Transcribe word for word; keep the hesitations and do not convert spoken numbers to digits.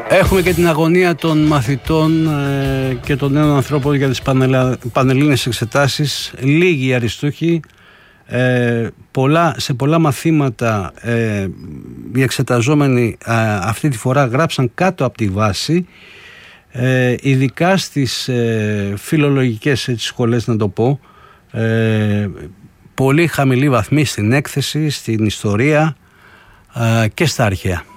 Έχουμε και την αγωνία των μαθητών ε, και των νέων ανθρώπων για τις πανελα... πανελλήνιες εξετάσεις. Λίγοι αριστούχοι. Ε, πολλά, σε πολλά μαθήματα ε, οι εξεταζόμενοι ε, αυτή τη φορά γράψαν κάτω από τη βάση, ε, ειδικά στις ε, φιλολογικές έτσι, σχολές, να το πω, ε, πολύ χαμηλή βαθμή στην έκθεση, στην ιστορία ε, και στα αρχαία.